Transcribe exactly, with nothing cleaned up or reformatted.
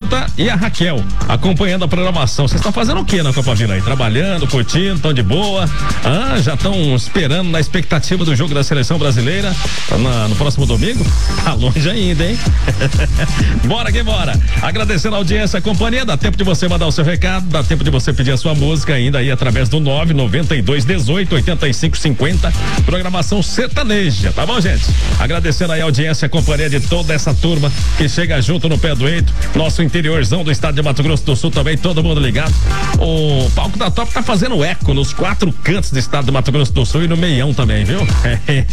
Santa e a Raquel, acompanhando a programação. Vocês estão fazendo o que na Copa Vila aí? Trabalhando, curtindo, estão de boa? Ah, já estão esperando na expectativa do jogo da seleção brasileira na, no próximo domingo? Tá longe ainda, hein? Bora que bora. Agradecendo a audiência, a companhia, dá tempo de você mandar o seu recado, dá tempo de você pedir a sua música ainda aí através do nove noventa e dois dezoito oitenta e cinco cinquenta, programação sertaneja, tá bom, gente? Agradecendo aí a audiência, a companhia de toda essa turma que chega junto no pé do eito, nosso interiorzão do estado de Mato Grosso do Sul também, todo mundo ligado. O palco da Top tá fazendo eco nos quatro cantos do estado de Mato Grosso do Sul e no meião também, viu?